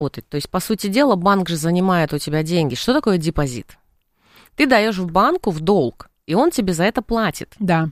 То есть, по сути дела, банк же занимает у тебя деньги. Что такое депозит? Ты даешь в банку в долг, и он тебе за это платит. Да.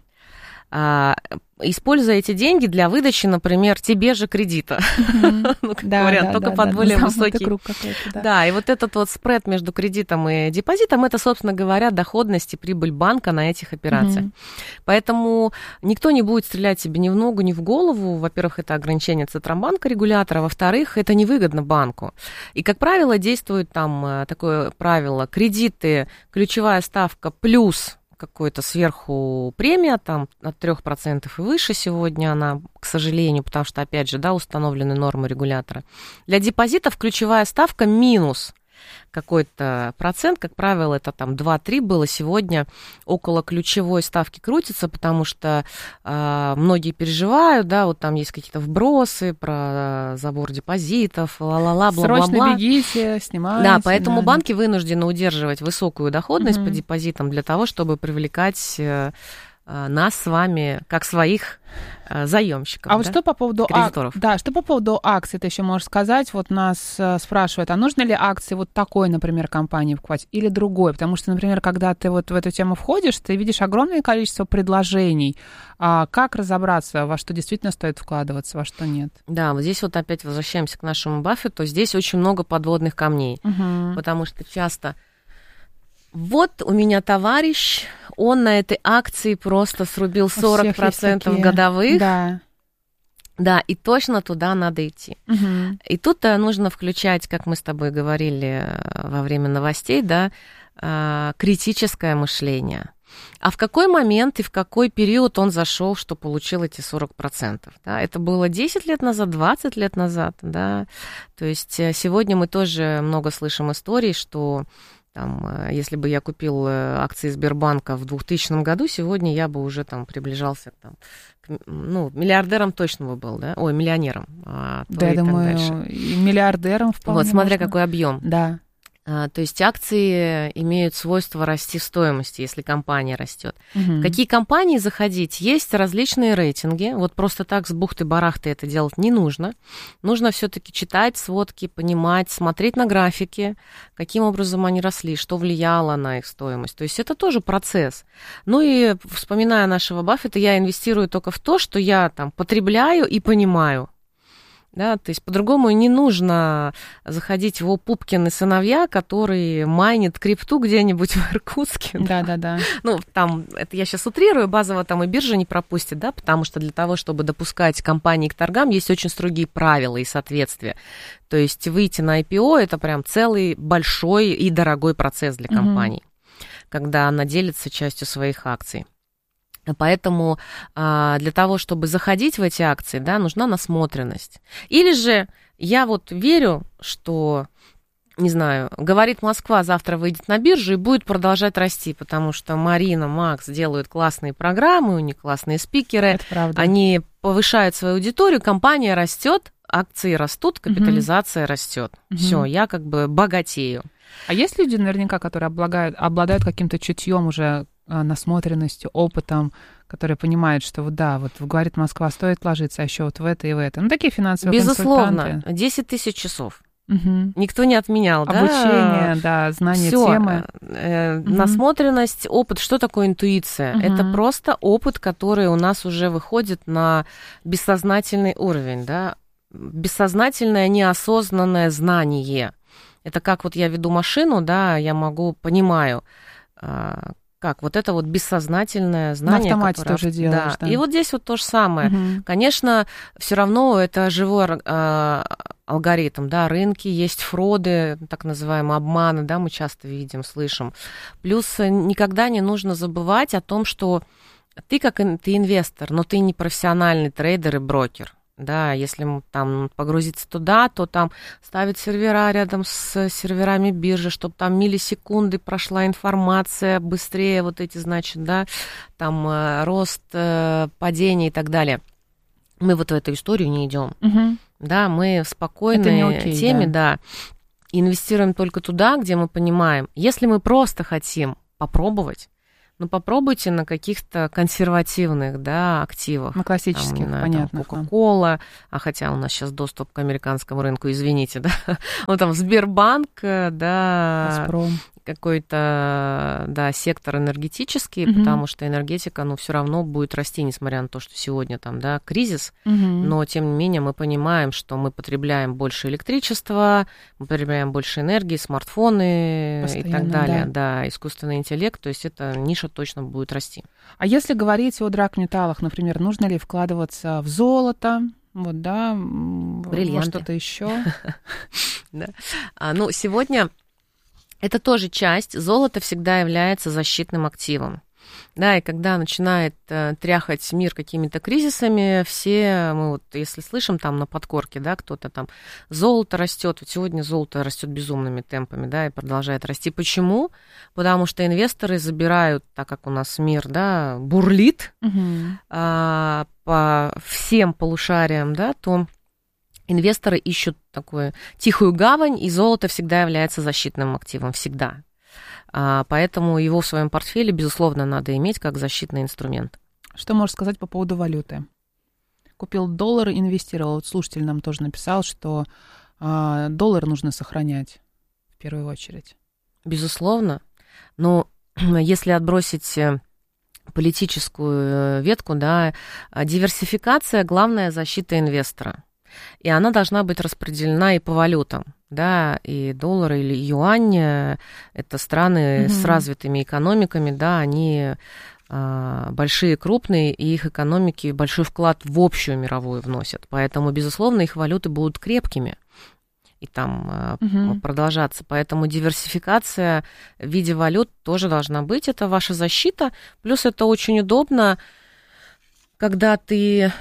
Используя эти деньги для выдачи, например, тебе же кредита. Ну, как говорят, только под более высокий. Да, и вот этот вот спред между кредитом и депозитом, это, собственно говоря, доходность и прибыль банка на этих операциях. Поэтому никто не будет стрелять себе ни в ногу, ни в голову. Во-первых, это ограничение Центробанка, регулятора. Во-вторых, это невыгодно банку. И, как правило, действует там такое правило: кредиты, ключевая ставка плюс какой-то сверху премия, там от 3% и выше сегодня она, к сожалению, потому что, опять же, да, установлены нормы регулятора. Для депозитов ключевая ставка минус какой-то процент, как правило, это там 2-3 было, сегодня около ключевой ставки крутится, потому что многие переживают, да, вот там есть какие-то вбросы про забор депозитов, ла-ла-ла, бла-бла-бла. Срочно бегите, снимайте. Да, поэтому банки вынуждены удерживать высокую доходность по депозитам для того, чтобы привлекать нас с вами как своих заемщиков. А вот что по поводу кредиторов? Что по поводу акций ты еще можешь сказать? Вот нас спрашивают, а нужно ли акции вот такой, например, компании покупать или другой? Потому что, например, когда ты вот в эту тему входишь, ты видишь огромное количество предложений. А как разобраться, во что действительно стоит вкладываться, во что нет? Да, вот здесь вот опять возвращаемся к нашему Баффету. Здесь очень много подводных камней, потому что часто... Вот у меня товарищ, он на этой акции просто срубил 40% годовых. Да. Да, и точно туда надо идти. И тут нужно включать, как мы с тобой говорили во время новостей, да, критическое мышление. А в какой момент и в какой период он зашел, что получил эти 40%? Да? Это было 10 лет назад, 20 лет назад. Да? То есть сегодня мы тоже много слышим историй, что... Там, если бы я купил акции Сбербанка в 2000 году, сегодня я бы уже там приближался к миллиардером точно бы был, да? Ой, миллионером. Да, я думаю, и миллиардером вполне. Вот, смотря можно. Какой объем. Да. То есть акции имеют свойство расти в стоимости, если компания растет. В какие компании заходить? Есть различные рейтинги. Вот просто так с бухты-барахты это делать не нужно. Нужно все-таки читать сводки, понимать, смотреть на графики, каким образом они росли, что влияло на их стоимость. То есть это тоже процесс. Ну и вспоминая нашего Баффета, я инвестирую только в то, что я там потребляю и понимаю. Да, то есть по-другому не нужно заходить в Пупкины сыновья, который майнит крипту где-нибудь в Иркутске. Да. Ну, там, это я сейчас утрирую, базово там и биржа не пропустит, да, потому что для того, чтобы допускать компании к торгам, есть очень строгие правила и соответствия. То есть выйти на IPO – это прям целый большой и дорогой процесс для компании, когда она делится частью своих акций. Поэтому для того, чтобы заходить в эти акции, да, нужна насмотренность. Или же я вот верю, что, не знаю, говорит Москва, завтра выйдет на биржу и будет продолжать расти, потому что Марина, Макс делают классные программы, у них классные спикеры, они повышают свою аудиторию, компания растет, акции растут, капитализация растет. Все, я как бы богатею. А есть люди наверняка, которые обладают каким-то чутьем уже, насмотренностью, опытом, которые понимают, что вот да, вот говорит Москва, стоит ложиться, а еще вот в это и в это. Ну, такие финансовые консультанты. Безусловно, 10 тысяч часов. Никто не отменял, да? Обучение, да, знание темы. Насмотренность, опыт. Что такое интуиция? Это просто опыт, который у нас уже выходит на бессознательный уровень, да? Бессознательное, неосознанное знание. Это как вот я веду машину, да, я понимаю, как вот это вот бессознательное знание. На автомате тоже делаешь, да. И вот здесь вот то же самое. Конечно, все равно это живой алгоритм, да, рынки, есть фроды, так называемые обманы, да, мы часто видим, слышим. Плюс никогда не нужно забывать о том, что ты инвестор, но ты не профессиональный трейдер и брокер. Да, если там погрузиться туда, то там ставят сервера рядом с серверами биржи, чтобы там миллисекунды прошла информация, быстрее вот эти, значит, да, там рост, падение и так далее. Мы вот в эту историю не идем. Да, мы в спокойной теме, да, инвестируем только туда, где мы понимаем, если мы просто хотим попробовать, попробуйте на каких-то консервативных, да, активах. На классических, понятно. Coca-Cola, хотя у нас сейчас доступ к американскому рынку, извините, да. Там Сбербанк, да. Газпром. Какой-то, да, сектор энергетический, потому что энергетика, все равно будет расти, несмотря на то, что сегодня там, да, кризис, но, тем не менее, мы понимаем, что мы потребляем больше электричества, мы потребляем больше энергии, смартфоны и так далее, да, искусственный интеллект, то есть эта ниша точно будет расти. А если говорить о драгметаллах, например, нужно ли вкладываться в золото, бриллианты, что-то еще? Сегодня это тоже часть. Золото всегда является защитным активом. Да, и когда начинает тряхать мир какими-то кризисами, все мы если слышим там на подкорке, да, кто-то там, золото растет, сегодня золото растет безумными темпами, да, и продолжает расти. Почему? Потому что инвесторы забирают, так как у нас мир, да, бурлит по всем полушариям, да, то инвесторы ищут такую тихую гавань, и золото всегда является защитным активом, всегда. Поэтому его в своем портфеле, безусловно, надо иметь как защитный инструмент. Что можешь сказать по поводу валюты? Купил доллар, инвестировал. Слушатель нам тоже написал, что доллар нужно сохранять в первую очередь. Безусловно. Но если отбросить политическую ветку, да, диверсификация – главная защита инвестора. И она должна быть распределена и по валютам, да, и доллар или юань, это страны с развитыми экономиками, да, они большие, крупные, и их экономики большой вклад в общую мировую вносят, поэтому, безусловно, их валюты будут крепкими и там продолжаться, поэтому диверсификация в виде валют тоже должна быть, это ваша защита, плюс это очень удобно, когда ты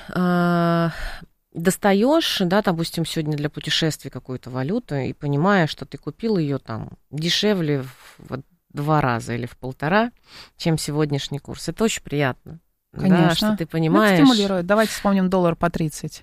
достаешь, да, допустим, сегодня для путешествий какую-то валюту и понимаешь, что ты купил ее там дешевле в 2 раза или в 1,5, чем сегодняшний курс. Это очень приятно. Конечно. Да, что ты понимаешь. Это стимулирует. Давайте вспомним доллар по 30.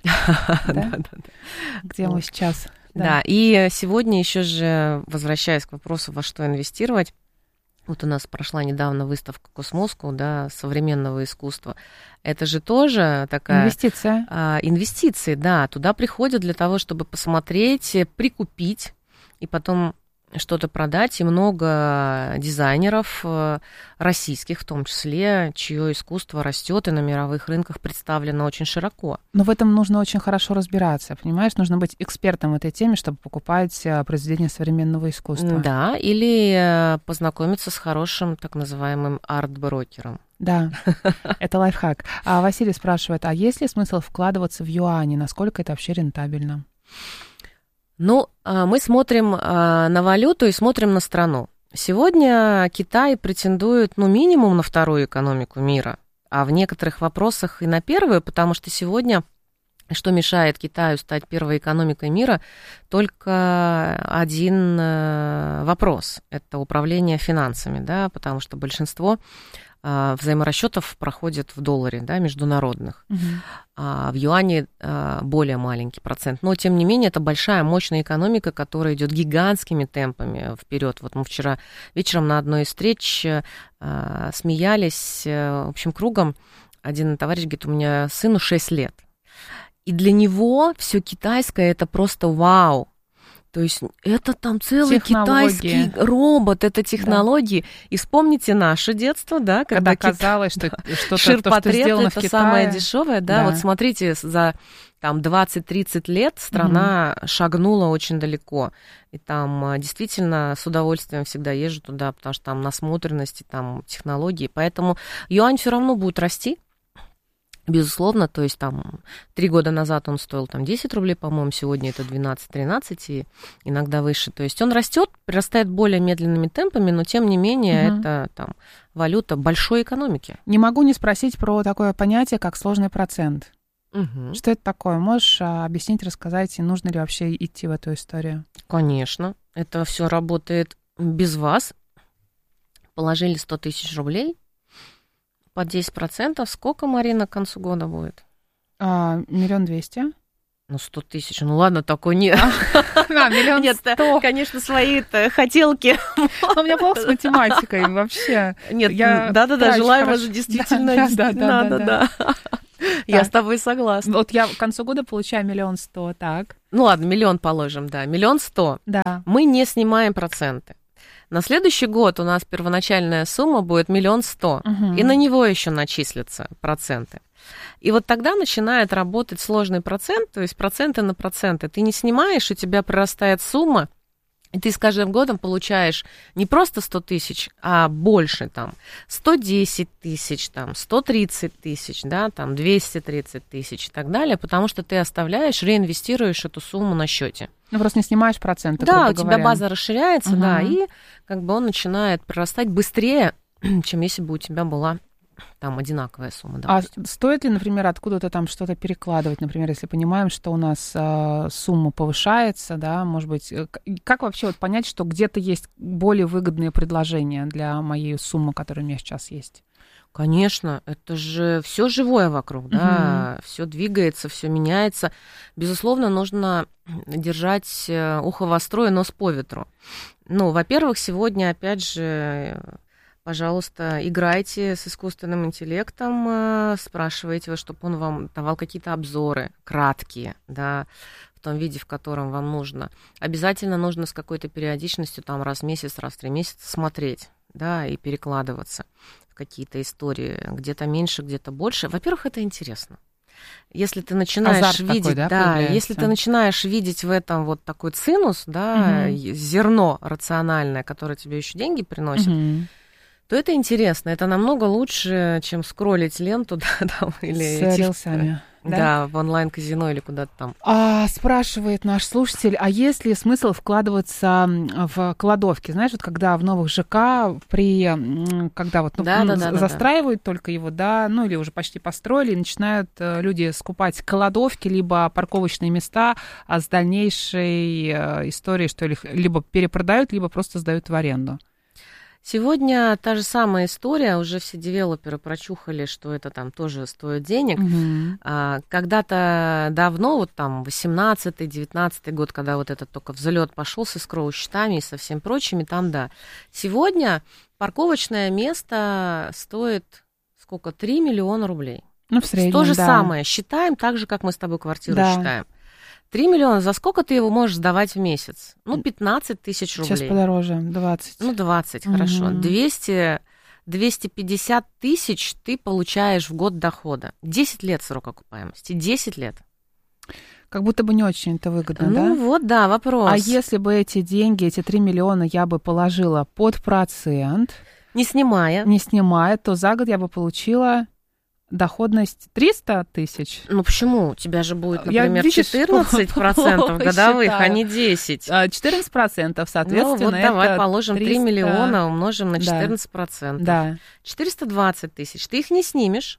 Где мы сейчас. Да, и сегодня еще же, возвращаясь к вопросу, во что инвестировать, вот у нас прошла недавно выставка Космоску, да, современного искусства. Это же тоже такая... Инвестиция. Инвестиции, да. Туда приходят для того, чтобы посмотреть, прикупить и потом что-то продать. И много дизайнеров российских, в том числе, чье искусство растет и на мировых рынках представлено очень широко. Но в этом нужно очень хорошо разбираться, понимаешь? Нужно быть экспертом в этой теме, чтобы покупать произведения современного искусства. Да, или познакомиться с хорошим так называемым арт-брокером. Да, это лайфхак. А Василий спрашивает, а есть ли смысл вкладываться в юани? Насколько это вообще рентабельно? Мы смотрим на валюту и смотрим на страну. Сегодня Китай претендует, минимум на вторую экономику мира, а в некоторых вопросах и на первую, потому что сегодня, что мешает Китаю стать первой экономикой мира, только один вопрос – это управление финансами, да, потому что большинство взаиморасчетов проходит в долларе, да, международных. В юане более маленький процент. Но, тем не менее, это большая, мощная экономика, которая идет гигантскими темпами вперед. Вот мы вчера вечером на одной из встреч смеялись, в общем, кругом. Один товарищ говорит, у меня сыну 6 лет. И для него все китайское – это просто вау. То есть это там целый китайский робот, это технологии. Да. И вспомните наше детство, да, когда казалось, что что-то ширпотреб сделано это самое дешевое, да. Вот смотрите, за там 20-30 лет страна шагнула очень далеко. И там действительно с удовольствием всегда езжу туда, потому что там насмотренность, там технологии. Поэтому юань все равно будет расти. Безусловно, то есть там 3 года назад он стоил там 10 рублей, по-моему, сегодня это 12-13 и иногда выше. То есть он растет, прирастает более медленными темпами, но тем не менее это там валюта большой экономики. Не могу не спросить про такое понятие, как сложный процент. Что это такое? Можешь объяснить, рассказать, и нужно ли вообще идти в эту историю? Конечно. Это все работает без вас. Положили 100 тысяч рублей, по 10%. Сколько, Марина, к концу года будет? 1 200 000. Ну, 100 тысяч, ну ладно, такой нет. Миллион нет, 100. Конечно, свои-то хотелки. У меня плохо с математикой вообще. Нет, да-да-да, желаю вас действительно. Да. Я с тобой согласна. Вот я к концу года получаю 1 100 000, так. Ну ладно, 1 000 000 положим, да, 1 100 000. Да. Мы не снимаем проценты. На следующий год у нас первоначальная сумма будет 1 100 000, и на него еще начислятся проценты. И вот тогда начинает работать сложный процент, то есть проценты на проценты. Ты не снимаешь, у тебя прирастает сумма, и ты с каждым годом получаешь не просто 100 тысяч, а больше, там, 110 тысяч, там, 130 тысяч, да, там, 230 тысяч и так далее, потому что ты оставляешь, реинвестируешь эту сумму на счете. Ну, просто не снимаешь проценты, да, грубо у тебя говоря. база расширяется, да, и как бы он начинает прирастать быстрее, чем если бы у тебя была там одинаковая сумма. Допустим. А стоит ли, например, откуда-то там что-то перекладывать, например, если понимаем, что у нас сумма повышается, да, может быть, как вообще вот понять, что где-то есть более выгодные предложения для моей суммы, которая у меня сейчас есть? Конечно, это же все живое вокруг, да, все двигается, все меняется. Безусловно, нужно держать ухо востро и нос по ветру. Ну, во-первых, сегодня, опять же, пожалуйста, играйте с искусственным интеллектом, спрашивайте его, чтобы он вам давал какие-то обзоры краткие, да, в том виде, в котором вам нужно. Обязательно нужно с какой-то периодичностью, там, раз в месяц, раз в 3 месяца смотреть, да, и перекладываться в какие-то истории, где-то меньше, где-то больше. Во-первых, это интересно. Если ты начинаешь азарт видеть, такой, да, если ты начинаешь видеть в этом вот такой цинус, да, зерно рациональное, которое тебе еще деньги приносит, то это интересно. Это намного лучше, чем скроллить ленту, да, там, или с рилсами. Да, в онлайн-казино или куда-то там. Спрашивает наш слушатель, а есть ли смысл вкладываться в кладовки? Знаешь, вот когда в новых ЖК, когда вот застраивают только его, да, ну или уже почти построили, и начинают люди скупать кладовки, либо парковочные места, с дальнейшей историей, что их либо перепродают, либо просто сдают в аренду. Сегодня та же самая история, уже все девелоперы прочухали, что это там тоже стоит денег. Когда-то давно, вот там 18-19 год, когда вот этот только взлет пошел с эскроу-счетами и со всем прочими, там да. Сегодня парковочное место стоит сколько? 3 миллиона рублей. Ну, в среднем, то же самое. Считаем так же, как мы с тобой квартиру считаем. 3 миллиона, за сколько ты его можешь сдавать в месяц? Ну, 15 тысяч рублей. Сейчас подороже, 20. Ну, 20, хорошо. 250 тысяч ты получаешь в год дохода. 10 лет срок окупаемости, 10 лет. Как будто бы не очень это выгодно, да? Ну, вот, да, вопрос. А если бы эти деньги, эти 3 миллиона я бы положила под процент... Не снимая, то за год я бы получила... доходность 300 тысяч. Ну почему? У тебя же будет, например, 14% годовых, а не 10. 14%, соответственно, ну, вот давай положим 3 миллиона, умножим на 14%. Да. 420 тысяч. Ты их не снимешь,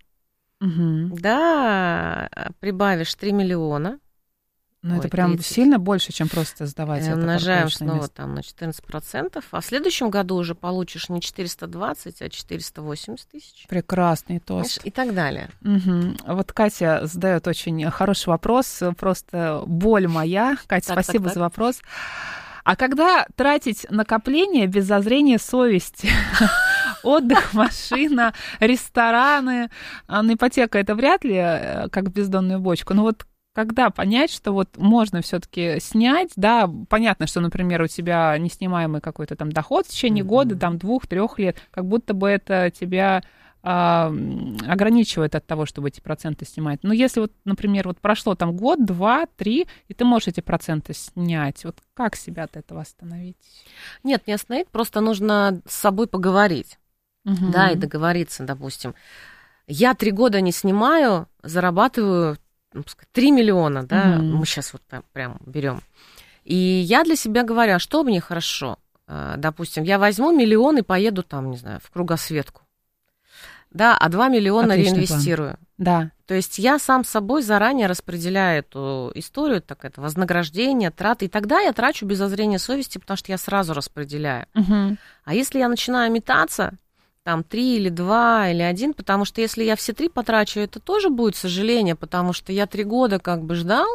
да, прибавишь 3 миллиона. Ну, это прям 30. Сильно больше, чем просто сдавать это. Умножаем снова там на 14%, а в следующем году уже получишь не 420, а 480 тысяч. Прекрасный тост. И так далее. Вот Катя задает очень хороший вопрос, просто боль моя. Катя, спасибо за вопрос. А когда тратить накопления без зазрения совести? Отдых, машина, рестораны, ипотека — это вряд ли как бездонную бочку. Но вот когда понять, что вот можно все-таки снять, да, понятно, что, например, у тебя неснимаемый какой-то там доход в течение года, там 2-3 лет, как будто бы это тебя ограничивает от того, чтобы эти проценты снимать. Но если вот, например, вот прошло там год, 2, 3, и ты можешь эти проценты снять, вот как себя от этого остановить? Нет, не остановить, просто нужно с собой поговорить, да, и договориться, допустим. Я 3 года не снимаю, зарабатываю 3 миллиона, да, мы сейчас вот прям берем. И я для себя говорю, а что мне хорошо? Допустим, я возьму 1 миллион и поеду там, не знаю, в кругосветку. Да, а 2 миллиона отличный реинвестирую. План. Да. То есть я сам с собой заранее распределяю эту историю, так это вознаграждение, траты. И тогда я трачу без зазрения совести, потому что я сразу распределяю. А если я начинаю метаться, там 3 или 2 или 1, потому что если я все 3 потрачу, это тоже будет сожаление, потому что я 3 года как бы ждал,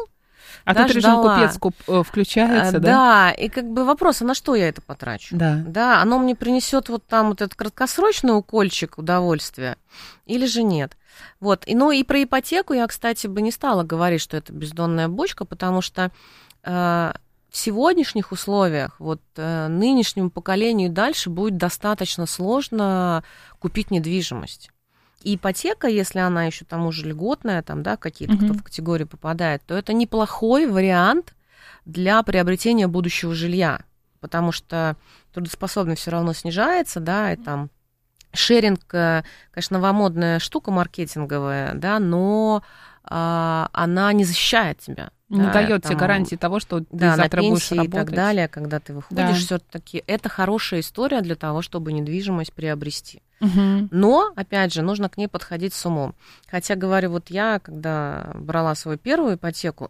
А тут режим купец включается, да? Да, и как бы вопрос, а на что я это потрачу? Да, оно мне принесет вот там вот этот краткосрочный укольчик удовольствия или же нет? Вот, и про ипотеку я, кстати, бы не стала говорить, что это бездонная бочка, потому что в сегодняшних условиях, вот нынешнему поколению и дальше будет достаточно сложно купить недвижимость. И ипотека, если она еще тому же льготная, там, да, какие-то, кто в категорию попадает, то это неплохой вариант для приобретения будущего жилья, потому что трудоспособность все равно снижается, да, и там шеринг, конечно, новомодная штука маркетинговая, да, но она не защищает тебя. Не дает тебе гарантии того, что ты завтра будешь работать. И так далее, когда ты выходишь, все-таки это хорошая история для того, чтобы недвижимость приобрести. Но, опять же, нужно к ней подходить с умом. Хотя, говорю, вот я, когда брала свою первую ипотеку,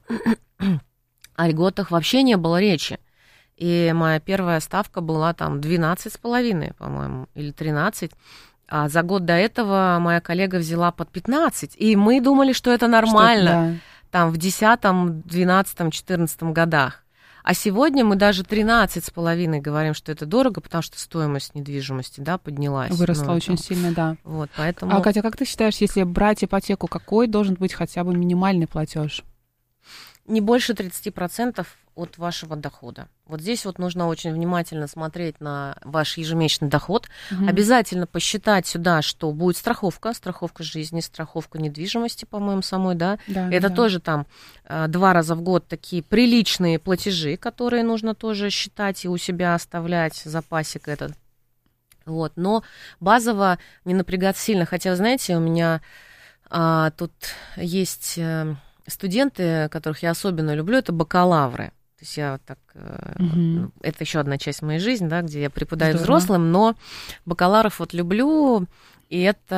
о льготах вообще не было речи. И моя первая ставка была там 12,5, по-моему, или 13. А за год до этого моя коллега взяла под 15. И мы думали, что это нормально. Там в 10, 12, 14 годах. А сегодня мы даже 13,5 говорим, что это дорого, потому что стоимость недвижимости, да, поднялась. Выросла очень сильно, да. Вот, поэтому... А, Катя, как ты считаешь, если брать ипотеку, какой должен быть хотя бы минимальный платеж? Не больше 30% от вашего дохода. Вот здесь вот нужно очень внимательно смотреть на ваш ежемесячный доход. Обязательно посчитать сюда, что будет страховка жизни, страховка недвижимости, по-моему, самой, да. Это тоже там 2 раза в год такие приличные платежи, которые нужно тоже считать и у себя оставлять, запасик этот. Вот. Но базово не напрягаться сильно. Хотя, знаете, у меня тут есть... студенты, которых я особенно люблю, это бакалавры. То есть я так... Это еще одна часть моей жизни, да, где я преподаю взрослым, но бакалавров вот люблю, и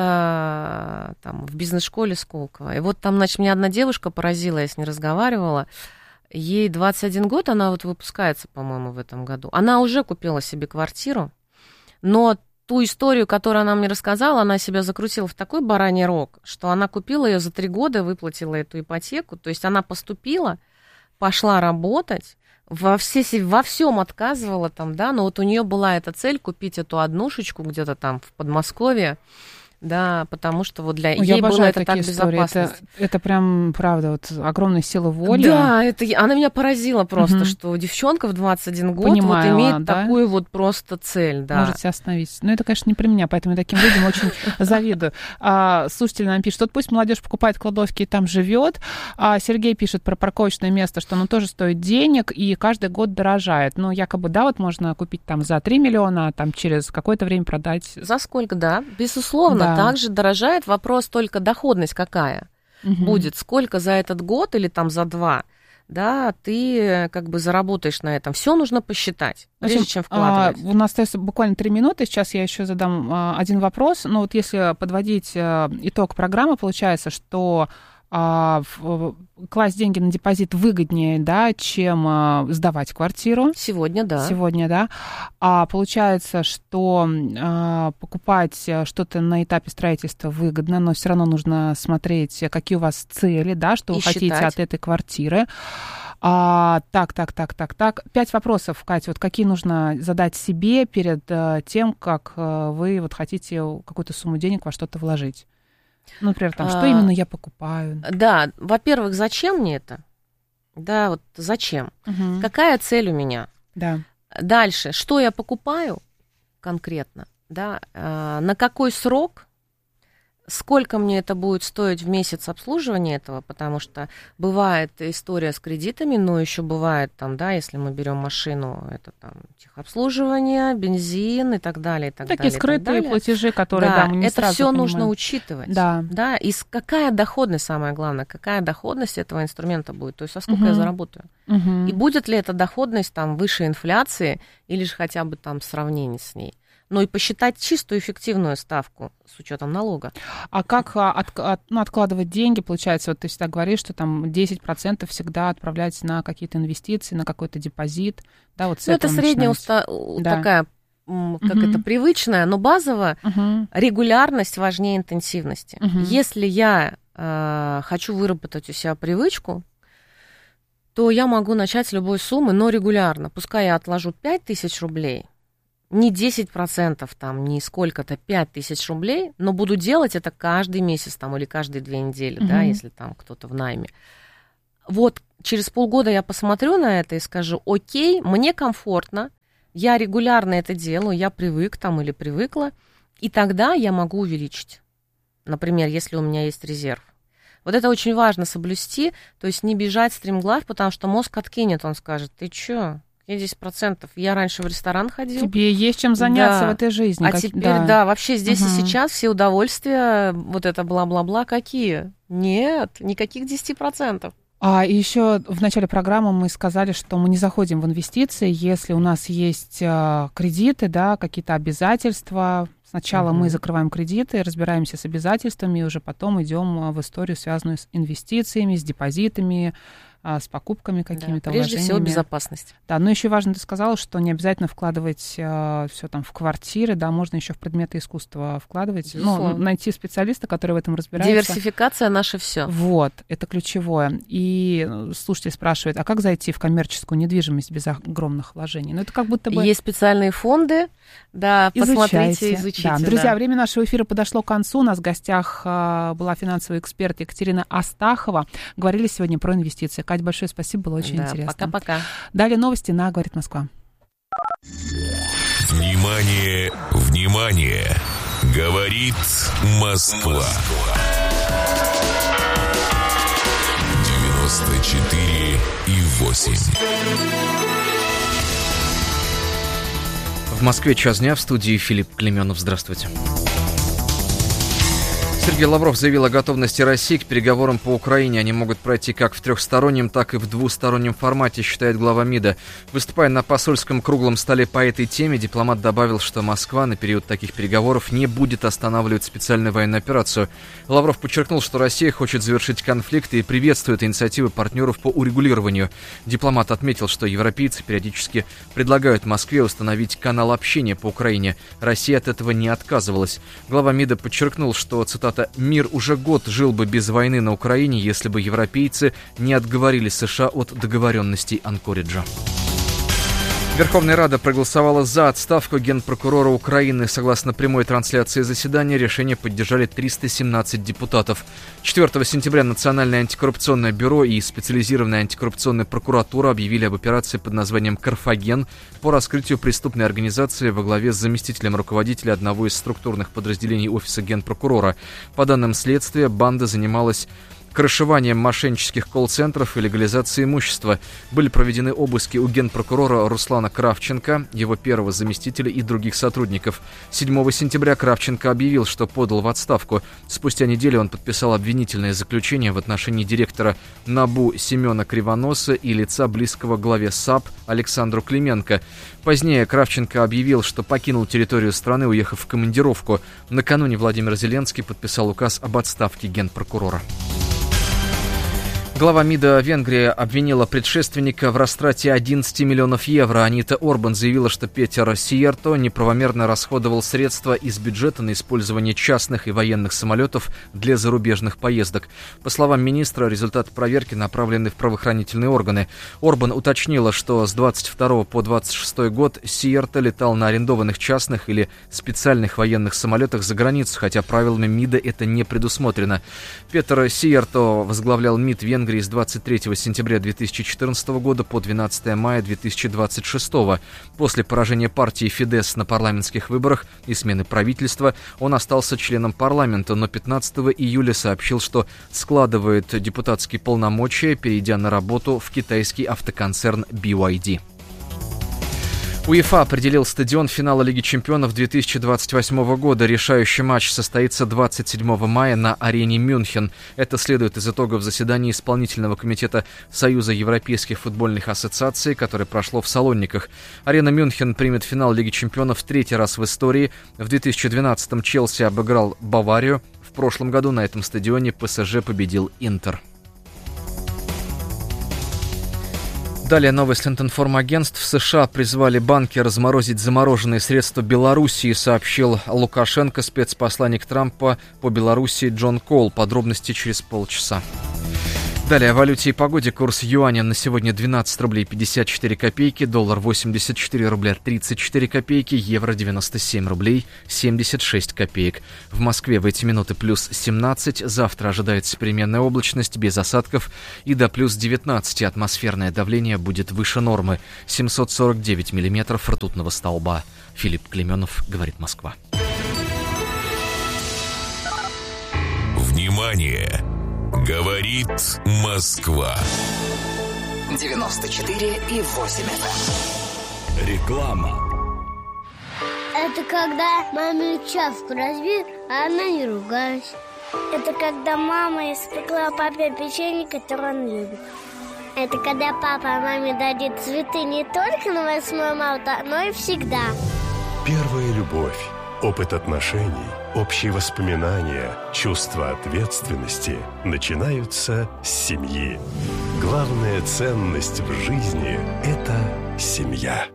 это там в бизнес-школе Сколково. И вот там, значит, меня одна девушка поразила, я с ней разговаривала. Ей 21 год, она вот выпускается, по-моему, в этом году. Она уже купила себе квартиру, но ту историю, которую она мне рассказала, она себя закрутила в такой бараний рог, что она купила ее за 3 года, выплатила эту ипотеку. То есть она поступила, пошла работать, во всем отказывала там, да, но вот у нее была эта цель купить эту однушечку где-то там в Подмосковье, да, потому что вот для ей было это так безопасно. Это прям, правда, вот огромная сила воли. Да, она меня поразила просто, что девчонка в 21 год вот имеет такую вот просто цель. Да. Можете остановиться. Но это, конечно, не про меня, поэтому я таким людям очень завидую. Слушатель нам пишет, вот пусть молодежь покупает кладовки и там живет. Сергей пишет про парковочное место, что оно тоже стоит денег и каждый год дорожает. Ну, якобы, да, вот можно купить там за 3 миллиона, а там через какое-то время продать. За сколько, да, безусловно. Да. Также дорожает, вопрос только доходность какая будет, сколько за этот год или там за 2, да, ты как бы заработаешь на этом. Все нужно посчитать, прежде чем вкладывать. У нас остается буквально 3 минуты, сейчас я еще задам один вопрос. Ну вот если подводить итог программы, получается, что класть деньги на депозит выгоднее, да, чем сдавать квартиру. Сегодня, да. Сегодня, да. А получается, что покупать что-то на этапе строительства выгодно, но все равно нужно смотреть, какие у вас цели, да, что вы хотите от этой квартиры. Так. 5 вопросов, Катя, вот какие нужно задать себе перед тем, как вы вот хотите какую-то сумму денег во что-то вложить? Например, там, что именно я покупаю? Да, во-первых, зачем мне это? Да, вот зачем? Какая цель у меня? Да. Дальше, что я покупаю конкретно? Да, на какой срок? Сколько мне это будет стоить в месяц обслуживания этого? Потому что бывает история с кредитами, но еще бывает там, да, если мы берем машину, это там техобслуживание, бензин и так далее, и так далее. Такие скрытые платежи, которые, да, мы не это все нужно учитывать. Да. Да, и какая доходность, самое главное, какая доходность этого инструмента будет, то есть, а сколько я заработаю. И будет ли эта доходность там выше инфляции или же хотя бы там в сравнении с ней. Ну и посчитать чистую эффективную ставку с учетом налога. А как откладывать деньги? Получается, вот ты всегда говоришь, что там 10% всегда отправлять на какие-то инвестиции, на какой-то депозит. Да, вот с этого это средняя такая, как это, привычная, но базово регулярность важнее интенсивности. Если я хочу выработать у себя привычку, то я могу начать с любой суммы, но регулярно. Пускай я отложу 5000 рублей, не 10%, там, не сколько-то, 5000 рублей, но буду делать это каждый месяц там, или каждые 2 недели, да, если там кто-то в найме. Вот через полгода я посмотрю на это и скажу: окей, мне комфортно, я регулярно это делаю, я привык там или привыкла, и тогда я могу увеличить. Например, если у меня есть резерв. Вот это очень важно соблюсти, то есть не бежать стремглав, потому что мозг откинет, он скажет: ты чё, какие 10%? Я раньше в ресторан ходил. Тебе есть чем заняться в этой жизни. А теперь, вообще здесь и сейчас все удовольствия, вот это бла-бла-бла, какие? Нет, никаких 10%. А еще в начале программы мы сказали, что мы не заходим в инвестиции, если у нас есть кредиты, да, какие-то обязательства. Сначала мы закрываем кредиты, разбираемся с обязательствами, и уже потом идем в историю, связанную с инвестициями, с депозитами, с покупками какими-то, прежде всего безопасность. Да, но еще важно, ты сказала, что не обязательно вкладывать все там в квартиры, да, можно еще в предметы искусства вкладывать. Ну, найти специалиста, который в этом разбирается. Диверсификация — наше все. Вот, это ключевое. И слушатель спрашивает: а как зайти в коммерческую недвижимость без огромных вложений? Ну, это как будто бы... Есть специальные фонды, да, посмотрите, изучите. Да. Друзья, время нашего эфира подошло к концу. У нас в гостях была финансовый эксперт Екатерина Астахова. Говорили сегодня про инвестиции. Кать, большое спасибо, было очень интересно. Пока-пока. Далее новости на «Говорит Москва». Внимание, внимание! Говорит Москва. 94,8. В Москве час дня, в студии Филипп Клеменов. Здравствуйте. Сергей Лавров заявил о готовности России к переговорам по Украине. Они могут пройти как в трехстороннем, так и в двустороннем формате, считает глава МИДа. Выступая на посольском круглом столе по этой теме, дипломат добавил, что Москва на период таких переговоров не будет останавливать специальную военную операцию. Лавров подчеркнул, что Россия хочет завершить конфликт и приветствует инициативы партнеров по урегулированию. Дипломат отметил, что европейцы периодически предлагают Москве установить канал общения по Украине. Россия от этого не отказывалась. Глава МИДа подчеркнул, что, цитата, «Мир уже год жил бы без войны на Украине, если бы европейцы не отговорили США от договоренностей Анкориджа». Верховная Рада проголосовала за отставку генпрокурора Украины. Согласно прямой трансляции заседания, решение поддержали 317 депутатов. 4 сентября Национальное антикоррупционное бюро и специализированная антикоррупционная прокуратура объявили об операции под названием «Карфаген» по раскрытию преступной организации во главе с заместителем руководителя одного из структурных подразделений Офиса генпрокурора. По данным следствия, банда занималась крышеванием мошеннических колл-центров и легализацией имущества. Были проведены обыски у генпрокурора Руслана Кравченко, его первого заместителя и других сотрудников. 7 сентября Кравченко объявил, что подал в отставку. Спустя неделю он подписал обвинительное заключение в отношении директора НАБУ Семена Кривоноса и лица близкого главе САП Александру Клименко. Позднее Кравченко объявил, что покинул территорию страны, уехав в командировку. Накануне Владимир Зеленский подписал указ об отставке генпрокурора. Глава МИДа Венгрии обвинила предшественника в растрате 11 миллионов евро. Анита Орбан заявила, что Петер Сиерто неправомерно расходовал средства из бюджета на использование частных и военных самолетов для зарубежных поездок. По словам министра, результаты проверки направлены в правоохранительные органы. Орбан уточнила, что с 22 по 26 год Сиерто летал на арендованных частных или специальных военных самолетах за границу, хотя правилами МИДа это не предусмотрено. Петер Сиерто возглавлял МИД Венгрии с 23 сентября 2014 года по 12 мая 2026. После поражения партии Фидес на парламентских выборах и смены правительства он остался членом парламента, но 15 июля сообщил, что складывает депутатские полномочия, перейдя на работу в китайский автоконцерн BYD. УЕФА определил стадион финала Лиги чемпионов 2028 года. Решающий матч состоится 27 мая на арене Мюнхен. Это следует из итогов заседания исполнительного комитета Союза Европейских футбольных ассоциаций, которое прошло в Салониках. Арена Мюнхен примет финал Лиги чемпионов в 3-й раз в истории. В 2012-м Челси обыграл Баварию. В прошлом году на этом стадионе ПСЖ победил Интер. Далее новость Лентинформагентств. В США призвали банки разморозить замороженные средства Белоруссии, сообщил Лукашенко, спецпосланник Трампа по Белоруссии Джон Кол. Подробности через полчаса. Далее о валюте и погоде. Курс юаня на сегодня 12 рублей 54 копейки, доллар 84 рубля 34 копейки, евро 97 рублей 76 копеек. В Москве в эти минуты плюс 17, завтра ожидается переменная облачность без осадков и до плюс 19 атмосферное давление будет выше нормы 749 миллиметров ртутного столба. Филипп Клеменов, говорит Москва. Внимание! Говорит Москва. 94,8 FM. Реклама. Это когда маме чашку разбил, а она не ругалась. Это когда мама испекла папе печенье, которое он любит. Это когда папа маме дарит цветы не только на 8 марта, но и всегда. Первая любовь, опыт отношений, общие воспоминания, чувство ответственности начинаются с семьи. Главная ценность в жизни – это семья.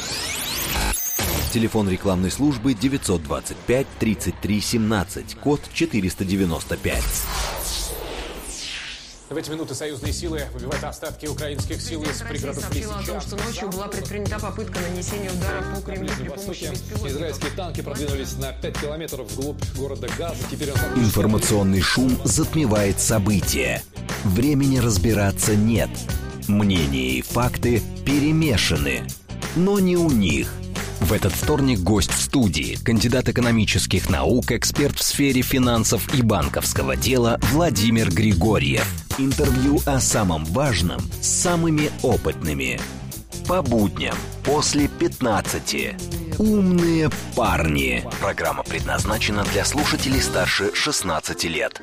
Телефон рекламной службы 925 33 17, код 495. В эти минуты союзные силы выбивают остатки украинских сил из пригородов Лисичанска. Россия сообщила о том, что ночью была предпринята попытка нанесения удара по Кремлю при помощи беспилотников. Израильские танки продвинулись на 5 километров вглубь города Газа. Теперь Информационный шум затмевает события. Времени разбираться нет. Мнения и факты перемешаны. Но не у них. В этот вторник гость в студии, кандидат экономических наук, эксперт в сфере финансов и банковского дела Владимир Григорьев. Интервью о самом важном с самыми опытными. По будням после 15. Умные парни. Программа предназначена для слушателей старше 16 лет.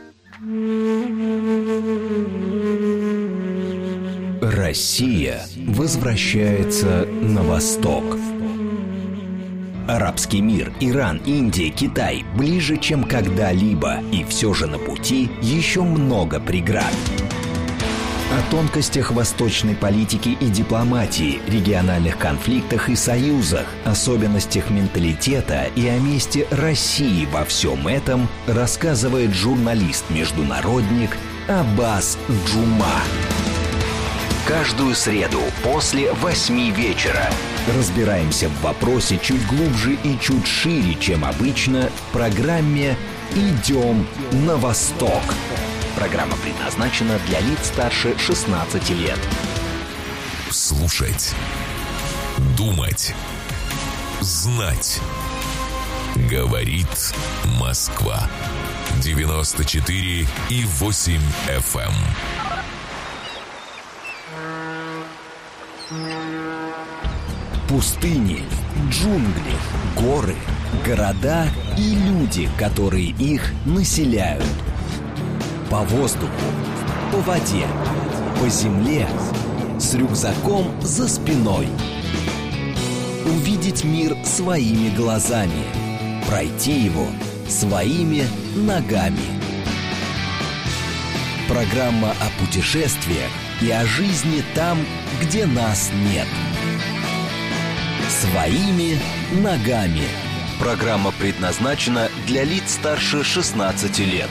Россия возвращается на восток. Арабский мир, Иран, Индия, Китай ближе, чем когда-либо, и все же на пути еще много преград. О тонкостях восточной политики и дипломатии, региональных конфликтах и союзах, особенностях менталитета и о месте России во всем этом рассказывает журналист-международник Аббас Джума. Каждую среду после 8 вечера разбираемся в вопросе чуть глубже и чуть шире, чем обычно, в программе «Идем на восток». Программа предназначена для лиц старше 16 лет. Слушать, думать, знать. Говорит Москва. 94,8 FM. Пустыни, джунгли, горы, города и люди, которые их населяют. По воздуху, по воде, по земле, с рюкзаком за спиной. Увидеть мир своими глазами, пройти его своими ногами. Программа о путешествиях и о жизни там, где нас нет. Своими ногами. Программа предназначена для лиц старше 16 лет.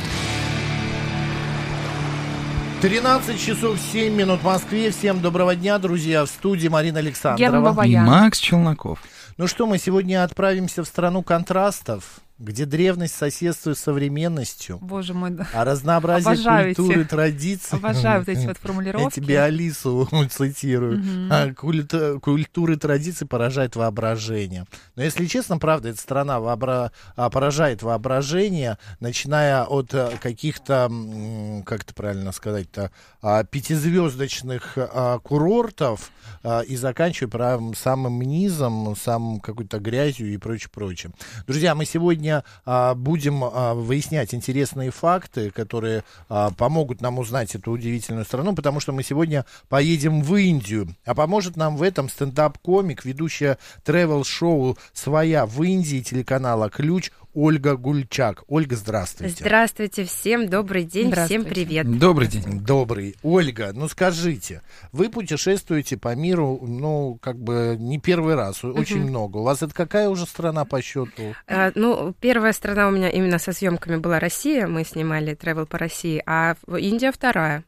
13 часов 7 минут в Москве. Всем доброго дня, друзья. В студии Марина Александрова и Макс Челноков. Ну что, мы сегодня отправимся в страну контрастов, где древность соседствует с современностью. Боже мой, да. А разнообразие культуры и традиций... Обожаю вот эти вот формулировки. Я тебе Алису цитирую. Культуры и традиции поражает воображение. Но если честно, правда, эта страна поражает воображение, начиная от каких-то, как это правильно сказать-то, пятизвездочных курортов и заканчивая прям самым низом, самым какой-то грязью и прочее. Друзья, мы сегодня будем выяснять интересные факты, которые помогут нам узнать эту удивительную страну, потому что мы сегодня поедем в Индию. А поможет нам в этом стендап-комик, ведущая тревел-шоу «Своя в Индии» телеканала «Ключ» Ольга Гульчак. Ольга, здравствуйте. Здравствуйте всем, добрый день, всем привет. Добрый день. Добрый. Ольга, ну скажите, вы путешествуете по миру, ну, как бы не первый раз, очень много. У вас это какая уже страна по счету? Ну, первая страна у меня именно со съемками была Россия, мы снимали travel по России, а Индия вторая.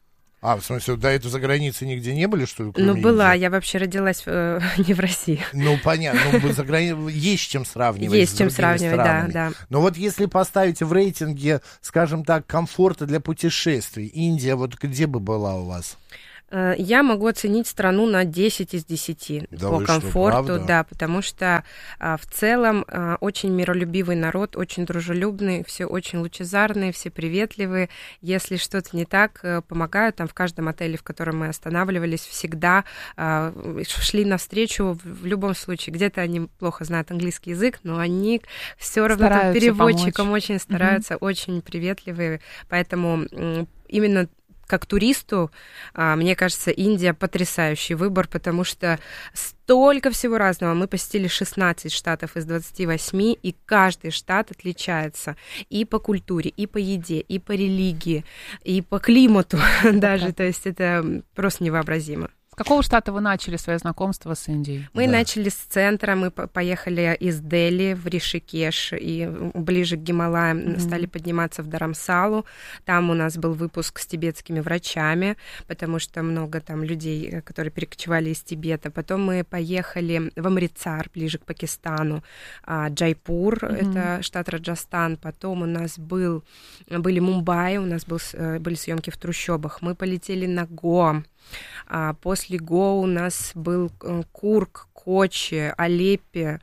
В смысле, до этого за границей нигде не были, что ли? Была. Я вообще родилась не в России. Понятно. За границей есть с чем сравнивать. Есть с чем сравнивать, да. Но вот если поставите в рейтинге, скажем так, комфорта для путешествий, Индия, вот где бы была у вас? Я могу оценить страну на 10 из 10 по комфорту, потому что в целом очень миролюбивый народ, очень дружелюбный, все очень лучезарные, все приветливые. Если что-то не так, помогают. Там в каждом отеле, в котором мы останавливались, всегда шли навстречу в любом случае. Где-то они плохо знают английский язык, но они все равно переводчиком очень стараются, очень приветливые. Поэтому именно как туристу, мне кажется, Индия потрясающий выбор, потому что столько всего разного. Мы посетили 16 штатов из 28, и каждый штат отличается и по культуре, и по еде, и по религии, и по климату даже. То есть это просто невообразимо. С какого штата вы начали свое знакомство с Индией? Мы начали с центра, мы поехали из Дели в Ришикеш и ближе к Гималаям стали подниматься в Dharamsala. Там у нас был выпуск с тибетскими врачами, потому что много там людей, которые перекочевали из Тибета. Потом мы поехали в Амритсар, ближе к Пакистану, Джайпур, это штат Раджастан. Потом у нас были Мумбаи, у нас были съемки в трущобах. Мы полетели на Гоа. После Гоа у нас был Кург, Кочи, Алеппи,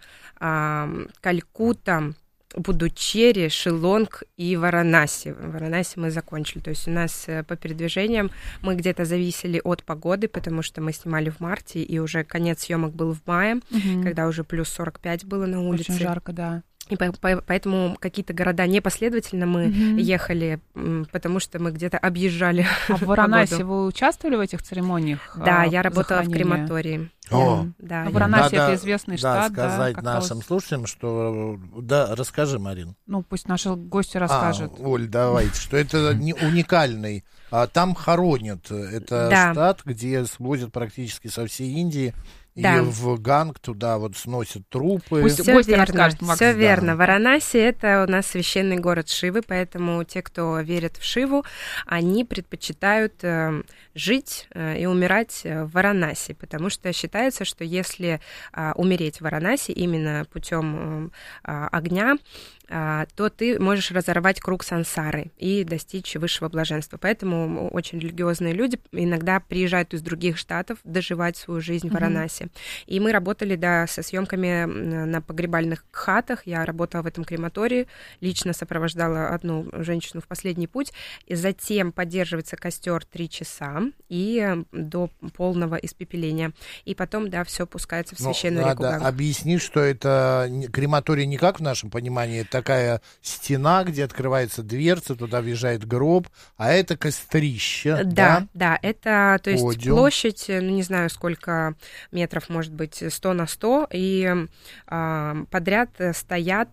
Калькутта, Пудучерри, Шиллонг и Варанаси. Варанаси мы закончили. То есть у нас по передвижениям мы где-то зависели от погоды, потому что мы снимали в марте, и уже конец съемок был в мае, когда уже плюс 45 было на улице. Очень жарко, да. И поэтому какие-то города непоследовательно мы ехали, потому что мы где-то объезжали. А в Варанаси вы участвовали в этих церемониях? Да, я работала в крематории. Да, Варанаси — это известный штат. Да, сказать нашим слушателям, что... Да, расскажи, Марин. Пусть наши гости расскажут. Оль, давайте, что это уникальный. Там хоронят. Это штат, где свозят практически со всей Индии. И в Ганг туда вот сносят трупы. Пусть гости расскажут, Макс. Все верно. Варанаси — это у нас священный город Шивы, поэтому те, кто верит в Шиву, они предпочитают жить и умирать в Варанаси, потому что считается, что если умереть в Варанаси именно путем огня, то ты можешь разорвать круг сансары и достичь высшего блаженства. Поэтому очень религиозные люди иногда приезжают из других штатов доживать свою жизнь в Варанаси. И мы работали, со съемками на погребальных хатах. Я работала в этом крематории, лично сопровождала одну женщину в последний путь. И затем поддерживается костер 3 часа и до полного испепеления. И потом, все пускается в священную реку Ганг. Надо объяснить, что это крематорий не как в нашем понимании, такая стена, где открывается дверца, туда въезжает гроб, а это кострище. Да, это, то есть площадь, не знаю, сколько метров, может быть, 100 на 100, и подряд стоят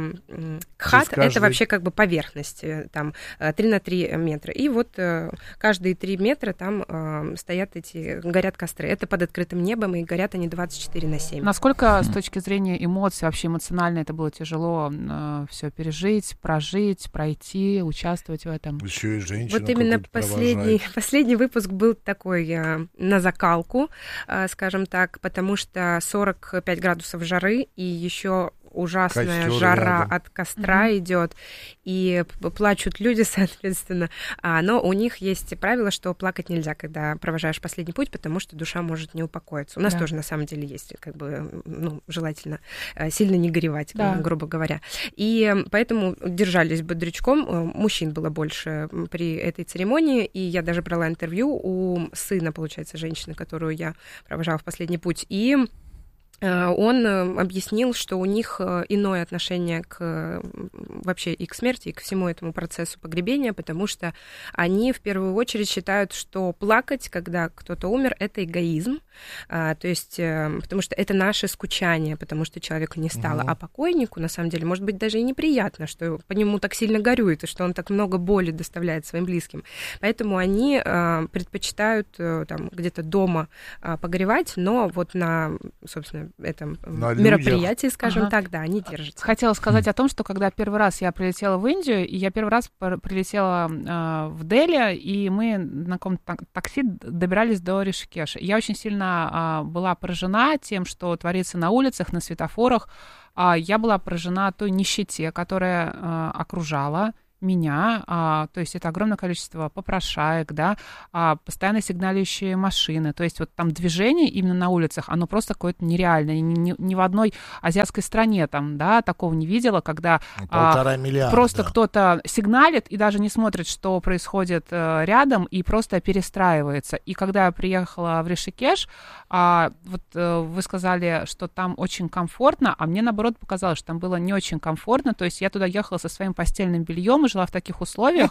хат, это вообще как бы поверхность, там 3 на 3 метра. И вот каждые 3 метра там стоят горят костры. Это под открытым небом, и горят они 24 на 7. Насколько с точки зрения эмоций, вообще эмоционально это было тяжело все пережить, прожить, пройти, участвовать в этом? Еще и женщина. Вот именно последний выпуск был такой на закалку, скажем так, потому что 45 градусов жары и еще ужасная жара от костра идет, и плачут люди, соответственно. Но у них есть правило, что плакать нельзя, когда провожаешь последний путь, потому что душа может не упокоиться. У нас тоже, на самом деле, есть, желательно сильно не горевать, грубо говоря. И поэтому держались бодрячком. Мужчин было больше при этой церемонии, и я даже брала интервью у сына, получается, женщины, которую я провожала в последний путь, и он объяснил, что у них иное отношение вообще и к смерти, и к всему этому процессу погребения, потому что они в первую очередь считают, что плакать, когда кто-то умер, это эгоизм, то есть, потому что это наше скучание, потому что человеку не стало, а покойнику, на самом деле, может быть, даже и неприятно, что по нему так сильно горюет, и что он так много боли доставляет своим близким. Поэтому они предпочитают там где-то дома погревать, но вот собственно, этом мероприятии, скажем так, да, они держатся. Хотела сказать о том, что когда первый раз я прилетела в Индию, и я первый раз прилетела в Дели, и мы на каком-то такси добирались до Ришикеша. Я очень сильно была поражена тем, что творится на улицах, на светофорах. Я была поражена той нищете, которая окружала меня, то есть это огромное количество попрошаек, да, постоянно сигналищие машины, то есть вот там движение именно на улицах, оно просто какое-то нереальное, ни в одной азиатской стране там, да, такого не видела, когда 1,5 миллиарда. Просто кто-то сигналит и даже не смотрит, что происходит рядом, и просто перестраивается. И когда я приехала в Ришикеш, вот вы сказали, что там очень комфортно, а мне, наоборот, показалось, что там было не очень комфортно, то есть я туда ехала со своим постельным бельем и жила в таких условиях,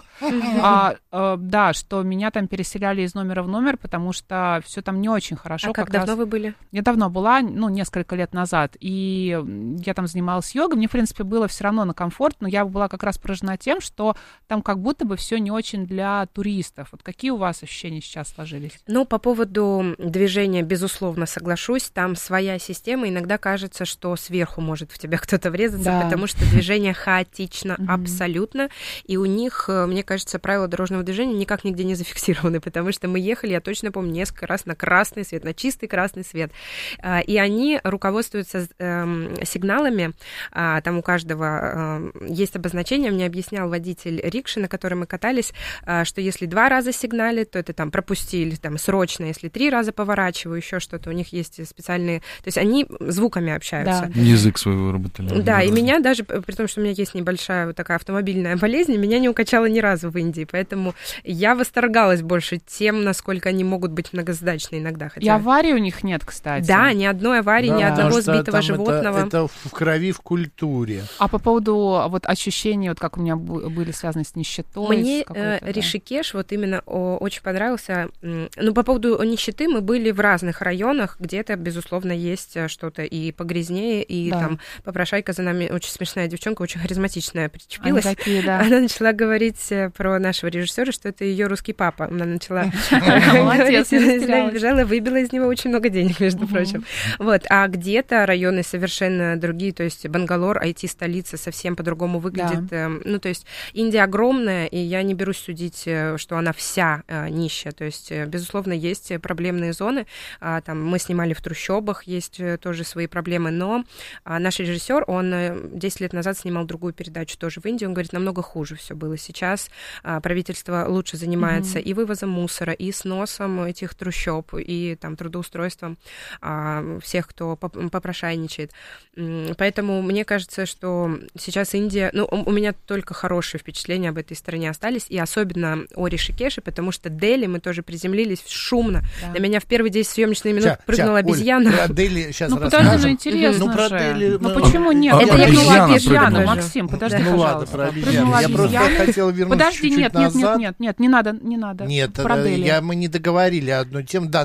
да, что меня там переселяли из номера в номер, потому что все там не очень хорошо. А как давно вы были? Я давно была, несколько лет назад, и я там занималась йогой, мне, в принципе, было все равно на комфорт, но я была как раз поражена тем, что там как будто бы все не очень для туристов. Вот какие у вас ощущения сейчас сложились? По поводу движения, безусловно, соглашусь, там своя система, иногда кажется, что сверху может в тебя кто-то врезаться, потому что движение хаотично абсолютно. И у них, мне кажется, правила дорожного движения никак нигде не зафиксированы, потому что мы ехали, я точно помню, несколько раз на красный свет, на чистый красный свет. И они руководствуются сигналами, там у каждого есть обозначение, мне объяснял водитель рикши, на которой мы катались, что если 2 раза сигналит, то это там пропустили, там срочно, если 3 раза поворачиваю, еще что-то, у них есть специальные, то есть они звуками общаются. Да. Язык свой выработали. Да, и меня даже, при том, что у меня есть небольшая вот такая автомобильная болезнь, меня не укачало ни разу в Индии, поэтому я восторгалась больше тем, насколько они могут быть многозадачны иногда. И аварий у них нет, кстати. Да, ни одной аварии, ни одного сбитого животного. Это в крови, в культуре. А по поводу вот ощущений, вот как у меня были связаны с нищетой? Мне Ришикеш вот именно очень понравился. По поводу нищеты мы были в разных районах, где-то, безусловно, есть что-то и погрязнее, и там попрошайка за нами, очень смешная девчонка, очень харизматичная, причепилась. Они такие, да. Она начала говорить про нашего режиссера, что это ее русский папа. Она начала молодец, бежала, выбила из него очень много денег, между прочим. Вот. А где-то районы совершенно другие, то есть Бангалор, IT-столица, совсем по-другому выглядит. То есть Индия огромная, и я не берусь судить, что она вся нищая. То есть, безусловно, есть проблемные зоны. Там мы снимали в трущобах, есть тоже свои проблемы, но наш режиссер, он 10 лет назад снимал другую передачу тоже в Индии, он говорит, намного хуже все было. Сейчас правительство лучше занимается и вывозом мусора, и сносом этих трущоб, и там трудоустройством всех, кто попрошайничает. Поэтому мне кажется, что сейчас Индия... у меня только хорошие впечатления об этой стране остались, и особенно о Ришикеше, потому что Дели мы тоже приземлились шумно. Да. На меня в первые 10 съемочных минут прыгнула обезьяна. Оль, про Дели сейчас подожди, интересно про же. Дели... почему нет? Это я прыгнула обезьяну, Максим, подожди, пожалуйста. Ладно, про обезьяну. Я просто хотела вернуться чуть-чуть назад. Нет, не надо. Нет, мы не договорили одну тему. Да.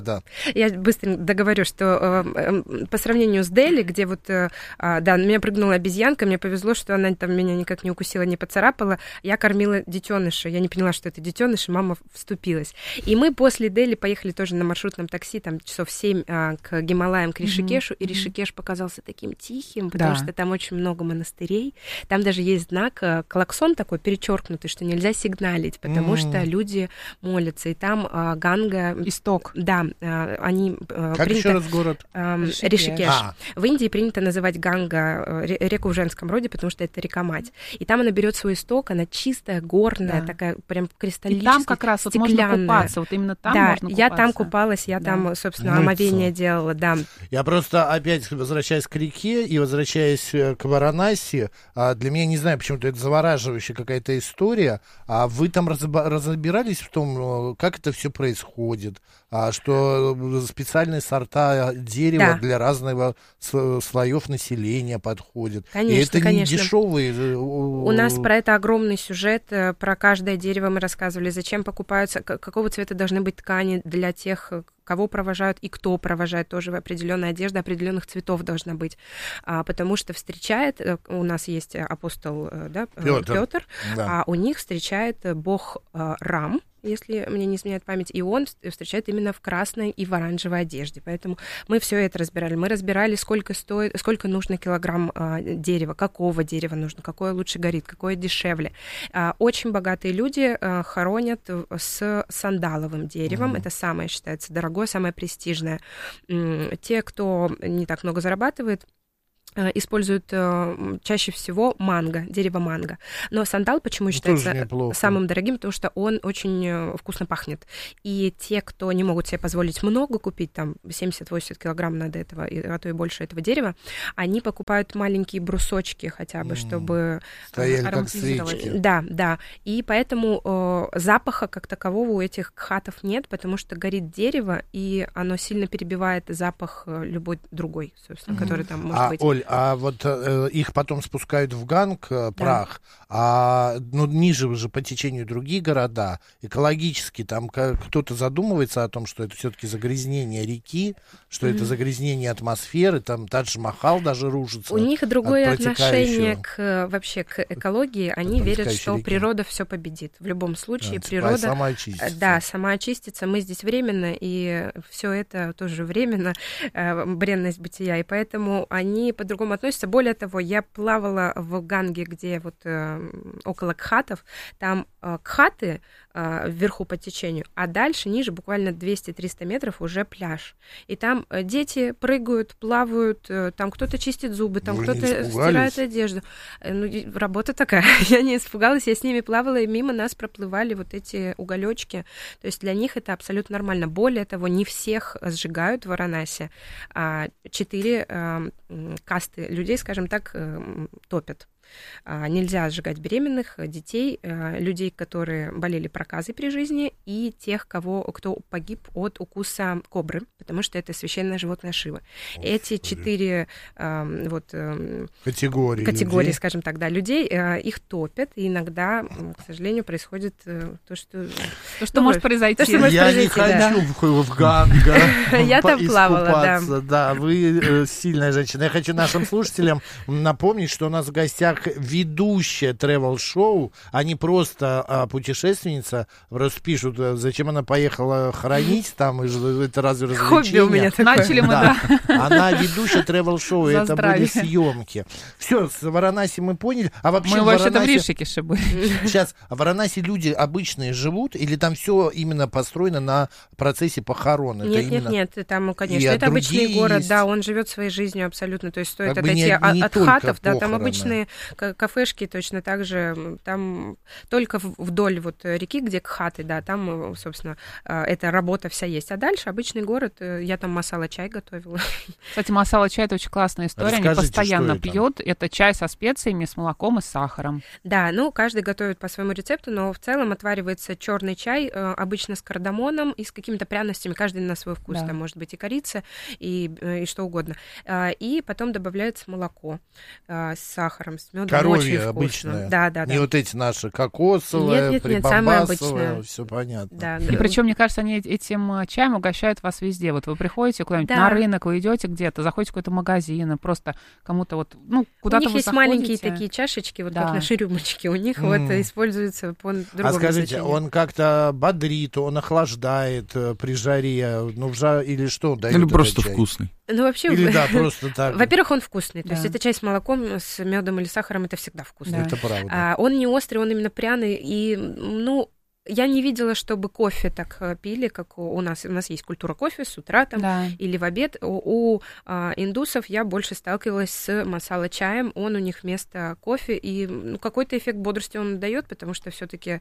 Я быстро договорю, что по сравнению с Дели, где на меня прыгнула обезьянка, мне повезло, что она там меня никак не укусила, не поцарапала. Я кормила детеныша. Я не поняла, что это детеныш, и мама вступилась. И мы после Дели поехали тоже на маршрутном такси, там часов 7 к Гималаям, к Ришикешу, и Ришикеш показался таким тихим, потому что там очень много монастырей. Там даже есть знак, клаксон такой перечеркнутый, что нельзя сигналить, потому что люди молятся. И там Ганга... Исток. Да, они... Как еще раз город? Ришикеш. В Индии принято называть Ганга реку в женском роде, потому что это река-мать. И там она берет свой исток, она чистая, горная, такая прям кристаллическая, и там как раз стеклянная. Можно купаться, вот именно там можно купаться. Я там купалась, я там, собственно, омовение делала, да. Я просто опять возвращаясь к реке и возвращаясь к Варанаси, для меня, не знаю, почему-то это завораживающая какая-то история, а вы там разбирались в том, как это все происходит, что специальные сорта дерева для разного слоев населения подходят. Конечно, и это конечно. Не дешевые. У нас про это огромный сюжет, про каждое дерево мы рассказывали, зачем покупаются, какого цвета должны быть ткани для тех, кого провожают и кто провожает, тоже в определенной одежде определенных цветов должна быть, потому что встречает, у нас есть апостол Петр, а у них встречает бог Рам, если мне не изменяет память, и он встречает именно в красной и в оранжевой одежде. Поэтому мы все это разбирали. Мы разбирали, сколько нужно килограмм дерева, какого дерева нужно, какое лучше горит, какое дешевле. Очень богатые люди хоронят с сандаловым деревом. Это самое, считается, дорогое, самое престижное. Те, кто не так много зарабатывает, используют чаще всего дерево манго. Но сандал почему считается самым дорогим? Потому что он очень вкусно пахнет. И те, кто не могут себе позволить много купить, там 70-80 килограмм надо этого, а то и больше этого дерева, они покупают маленькие брусочки хотя бы, чтобы ароматизировать. Да. И поэтому запаха как такового у этих кхатов нет, потому что горит дерево, и оно сильно перебивает запах любой другой, собственно, который там может быть. Оль, а вот их потом спускают в Ганг, прах, ниже уже по течению другие города, экологически, там кто-то задумывается о том, что это все-таки загрязнение реки, что это загрязнение атмосферы, там Тадж-Махал даже рушится. У них другое отношение к экологии, они верят, что природа все победит. В любом случае природа сама очистится. Да, сама очистится, мы здесь временно, и все это тоже временно, бренность бытия, и поэтому они по-другому относятся. Более того, я плавала в Ганге, где вот около кхатов, там кхаты вверху по течению, а дальше, ниже, буквально 200-300 метров, уже пляж. И там дети прыгают, плавают, там кто-то чистит зубы, там кто-то стирает одежду. Работа такая. Я не испугалась, я с ними плавала, и мимо нас проплывали вот эти уголечки. То есть для них это абсолютно нормально. Более того, не всех сжигают в Варанаси. 4 касты людей, скажем так, топят. Нельзя сжигать беременных, детей, людей, которые болели проказой при жизни, и тех, кто погиб от укуса кобры, потому что это священное животное Шивы. Эти 4 категории, скажем так, да, людей, их топят, и иногда, к сожалению, происходит то, что может произойти. Я не хочу в Ганга. Я там плавала, да. Вы сильная женщина. Я хочу нашим слушателям напомнить, что у нас в гостях ведущая travel-шоу, а не просто путешественница. Просто пишут, зачем она поехала хоронить там, это разве развлечение? Хобби у меня такое. Начали мы, да. Она ведущая travel-шоу, и это были съемки. Все, с Варанаси мы поняли. А вообще мы вообще-то в Ришикеше были. Сейчас, в Варанаси люди обычные живут, или там все именно построено на процессе похорон? Нет, там, конечно, это обычный город, да, он живет своей жизнью абсолютно, то есть стоит отойти от хатов, да, там обычные кафешки точно так же, там только вдоль вот реки, где хаты, да, там, собственно, эта работа вся есть. А дальше обычный город, я там масала-чай готовила. Кстати, масала-чай — это очень классная история, они постоянно пьют. Это чай со специями, с молоком и с сахаром. Да, каждый готовит по своему рецепту, но в целом отваривается черный чай, обычно с кардамоном и с какими-то пряностями, каждый на свой вкус, там может быть и корица, и что угодно. И потом добавляется молоко с сахаром, с медом. Коровье обычное. Да. Не вот эти наши кокосовые, прибамбасовые, все понятно. Да. И причем, мне кажется, они этим чаем угощают вас везде. Вот вы приходите куда-нибудь на рынок, вы идете где-то, заходите в какой-то магазин, просто кому-то куда-то вы заходите. У них есть маленькие такие чашечки, вот как наши рюмочки, у них используются по другому А скажите, назначению. Он как-то бодрит, он охлаждает при жаре, или что? Или просто вкусный. Вообще, или просто так. Во-первых, он вкусный. То есть это чай с молоком, с медом или сахаром, это всегда вкусно. Это правда. Он не острый, он именно пряный. И, я не видела, чтобы кофе так пили, как у нас. У нас есть культура кофе с утра там, или в обед. У индусов я больше сталкивалась с масала-чаем. Он у них вместо кофе. И какой-то эффект бодрости он дает, потому что все-таки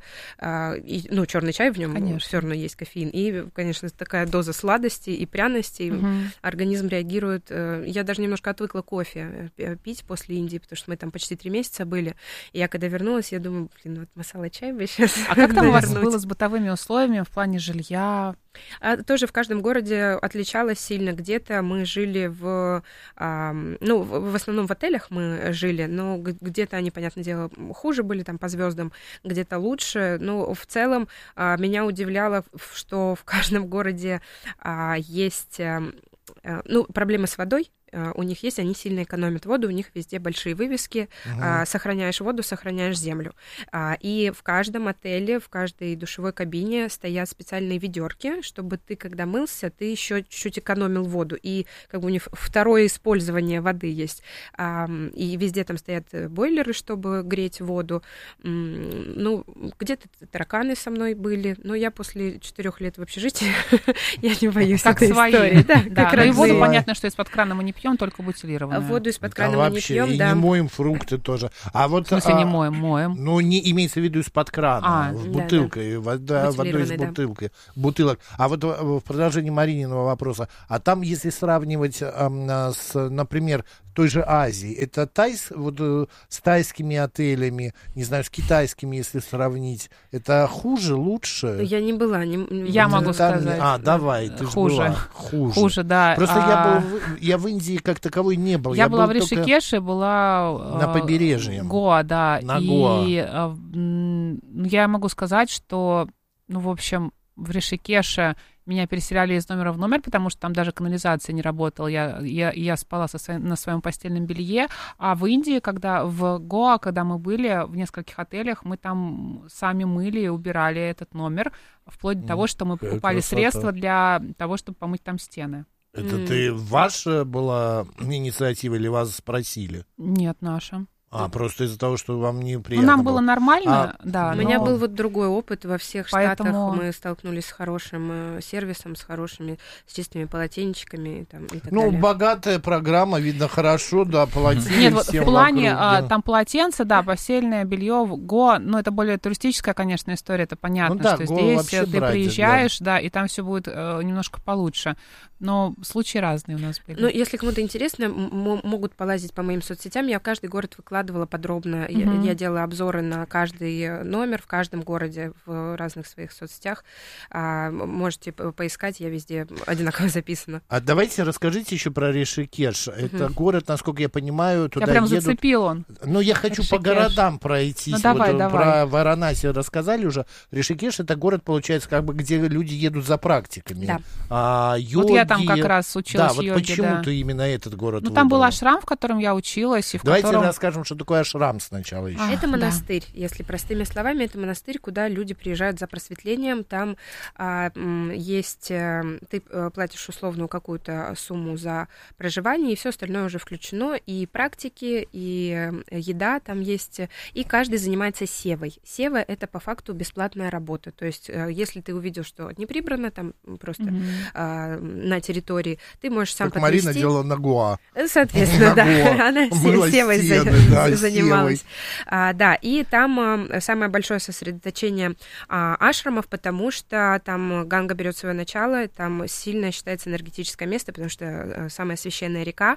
черный чай в нем все равно есть кофеин. И, конечно, такая доза сладости и пряности. Организм реагирует. Я даже немножко отвыкла кофе пить после Индии, потому что мы там почти 3 месяца были. И я когда вернулась, я думаю, масала-чай бы сейчас. А как там у вас было с бытовыми условиями в плане жилья? Тоже в каждом городе отличалось сильно. Где-то мы жили в основном в отелях мы жили, но где-то они, понятное дело, хуже были там по звездам, где-то лучше. Но в целом меня удивляло, что в каждом городе есть проблемы с водой. у них есть, они сильно экономят воду, у них везде большие вывески, сохраняешь воду, сохраняешь землю. И в каждом отеле, в каждой душевой кабине стоят специальные ведерки, чтобы ты, когда мылся, ты еще чуть-чуть экономил воду. И как бы у них второе использование воды есть. И везде там стоят бойлеры, чтобы греть воду. Ну, где-то тараканы со мной были, но я после 4 лет в общежитии, я не боюсь этой истории. Да, и воду, понятно, что из-под крана мы не пьем, только бутилированную. Воду из-под крана мы не пьем, да. И не моем фрукты тоже. В смысле не моем? Ну, не имеется в виду из-под крана, в бутылке, водой из бутылок. А вот в продолжении Марининого вопроса, а там, если сравнивать с, например, той же Азией, это с тайскими отелями, не знаю, с китайскими, если сравнить, это хуже, лучше? Я не была. Я могу сказать. Давай, ты же была. Хуже, да. Просто я в Индии как таковой не был. Я была в Ришикеше, была... На побережье. Гоа, да. На Гоа. И я могу сказать, что, в общем, в Ришикеше меня переселяли из номера в номер, потому что там даже канализация не работала. Я спала на своем постельном белье. А в Индии, в Гоа, когда мы были в нескольких отелях, мы там сами мыли и убирали этот номер, вплоть до того, что мы покупали средства для того, чтобы помыть там стены. Это ты ваша была инициатива или вас спросили? Нет, наша. Просто из-за того, что вам неприятно нам было нормально, да. У меня был другой опыт. Во всех штатах мы столкнулись с хорошим сервисом, с чистыми полотенечками и так далее. Богатая программа, видно, хорошо, да, полотенце. Нет, в плане, там полотенце, да, постельное белье, Гоа, это более туристическая, конечно, история, это понятно, что здесь ты приезжаешь, да, и там все будет немножко получше. Но случаи разные у нас были. Если кому-то интересно, могут полазить по моим соцсетям. Я в каждый город выкладывала подробно. Я делала обзоры на каждый номер в каждом городе в разных своих соцсетях. Можете поискать, я везде одинаково записана. А давайте расскажите еще про Ришикеш. Это город, насколько я понимаю, туда едут... Я прям едут... зацепил он. Я хочу Ришикеш. По городам пройтись. Давай. Про Варанаси рассказали уже. Ришикеш — это город, получается, где люди едут за практиками. Да. Йоги. Вот я там как раз училась йоге. Почему ты именно этот город выбрала? Там был ашрам, в котором я училась. Давайте расскажем, что такое ашрам сначала еще. Это монастырь, если простыми словами, это монастырь, куда люди приезжают за просветлением. Там есть, ты платишь условную какую-то сумму за проживание, и все остальное уже включено, и практики, и еда там есть, и каждый занимается севой. Сева — это по факту бесплатная работа, то есть если ты увидел, что не прибрано там просто на территории, ты можешь сам подвести. Марина делала на Гоа. Соответственно, да, она севой занималась. Да, и там самое большое сосредоточение ашрамов, потому что там Ганга берет свое начало, там сильно считается энергетическое место, потому что самая священная река,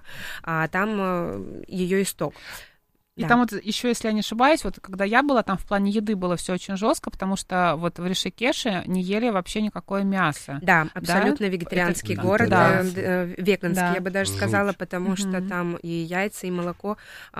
там ее исток. И там вот еще, если я не ошибаюсь, вот когда я была, там в плане еды было все очень жестко, потому что вот в Ришикеше не ели вообще никакое мясо. Да, абсолютно вегетарианский город, веганский, я бы даже сказала, потому что там и яйца, и молоко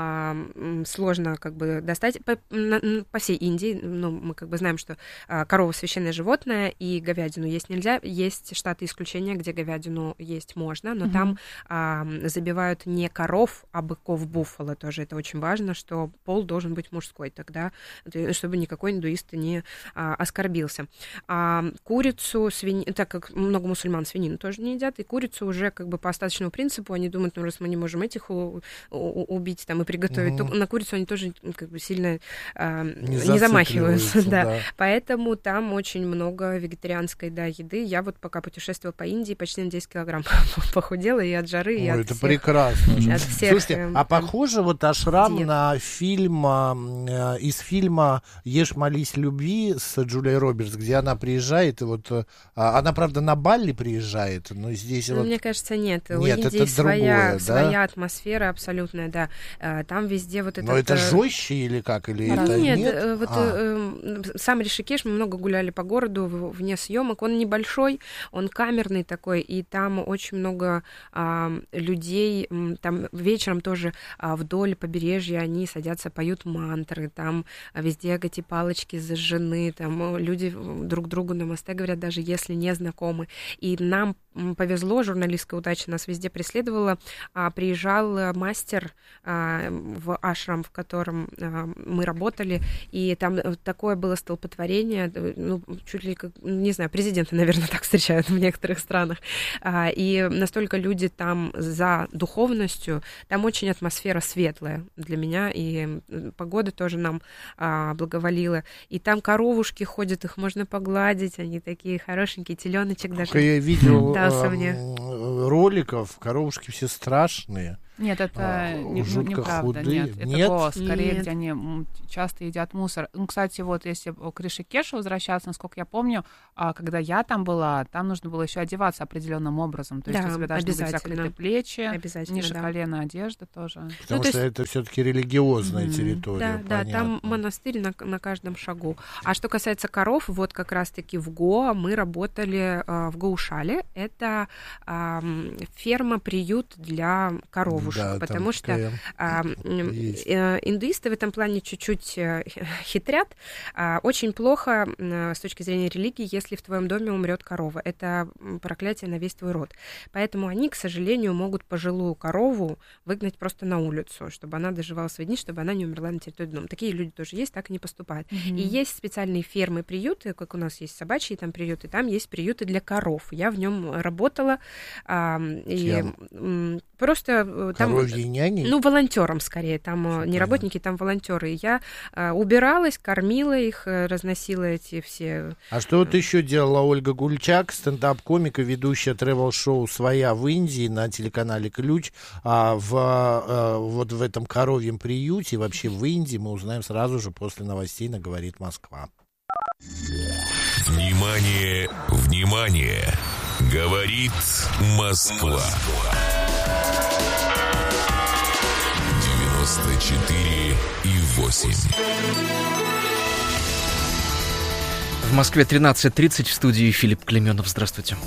сложно достать по всей Индии. Мы знаем, что корова священное животное, и говядину есть нельзя. Есть штаты исключения, где говядину есть можно, но там забивают не коров, а быков, буффало тоже, это очень важно, что пол должен быть мужской, тогда, чтобы никакой индуист не оскорбился. Курицу, свинину, так как много мусульман свинину тоже не едят, и курицу уже по остаточному принципу, они думают, раз мы не можем этих убить там и приготовить, то на курицу они тоже сильно не замахиваются. Да. Поэтому там очень много вегетарианской еды. Я вот пока путешествовала по Индии, почти на 10 килограмм похудела и от жары, и от это всех. Прекрасно. От всех. Слушайте, а похоже ашрам на фильм из фильма «Ешь, молись, люби» с Джулией Робертс, где она приезжает, и она, правда, на Бали приезжает, но здесь мне кажется, нет. У Нет, Индии это другое, своя атмосфера абсолютная, да. Там везде вот это... Но это жестче или как? Или нет? Сам Ришикеш, мы много гуляли по городу вне съемок, он небольшой, он камерный такой, и там очень много людей, там вечером тоже вдоль побережья они садятся, поют мантры, там везде эти палочки зажжены, там люди друг другу намасте говорят, даже если не знакомы. И нам повезло, журналистская удача нас везде преследовала. Приезжал мастер в ашрам, в котором мы работали, и там такое было столпотворение, ну, чуть ли, как, не знаю, президенты, наверное, так встречают в некоторых странах. И настолько люди там за духовностью, там очень атмосфера светлая для меня, и погода тоже нам благоволила. И там коровушки ходят, их можно погладить, они такие хорошенькие, теленочек даже. Я видел мне. роликов, коровушки все страшные. Нет, это неправда. Худые. Нет, это Гоа, скорее, где они часто едят мусор. Ну, кстати, вот если к Ришикешу возвращаться, насколько я помню, когда я там была, там нужно было еще одеваться определенным образом. То есть у тебя должны быть закрыты плечи, ниже колена одежда тоже. Потому что это все-таки религиозная территория. Да, там монастырь на каждом шагу. А что касается коров, вот как раз-таки в Гоа мы работали в Гаушале. Это ферма-приют для коров. Да, потому что индуисты в этом плане чуть-чуть хитрят. Очень плохо с точки зрения религии, если в твоем доме умрет корова. Это проклятие на весь твой род. Поэтому они, к сожалению, могут пожилую корову выгнать просто на улицу, чтобы она доживала свои дни, чтобы она не умерла на территории дома. Такие люди тоже есть, так и не поступают. И есть специальные фермы, приюты, как у нас есть собачьи там приюты, там есть приюты для коров. Я в нем работала. И просто там, волонтером скорее, там не работники, там волонтеры. Я убиралась, кормила их, разносила эти все. А что вот еще делала Ольга Гульчак, стендап-комик и ведущая тревел-шоу «Своя» в Индии на телеканале «Ключ», вот в этом коровьем приюте, вообще в Индии, мы узнаем сразу же после новостей на «Говорит Москва». Внимание, внимание! Говорит Москва. 94,8. В Москве 13:30, в студии Филипп Клеменов. Здравствуйте.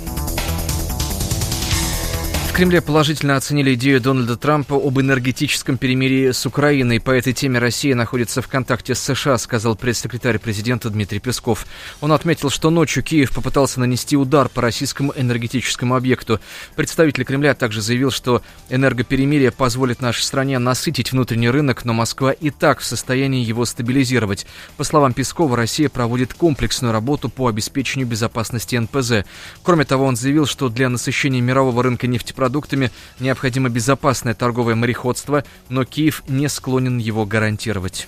В Кремле положительно оценили идею Дональда Трампа об энергетическом перемирии с Украиной. По этой теме Россия находится в контакте с США, сказал пресс-секретарь президента Дмитрий Песков. Он отметил, что ночью Киев попытался нанести удар по российскому энергетическому объекту. Представитель Кремля также заявил, что энергоперемирие позволит нашей стране насытить внутренний рынок, но Москва и так в состоянии его стабилизировать. По словам Пескова, Россия проводит комплексную работу по обеспечению безопасности НПЗ. Кроме того, он заявил, что для насыщения мирового рынка нефтепродуктами необходимо безопасное торговое мореходство, но Киев не склонен его гарантировать.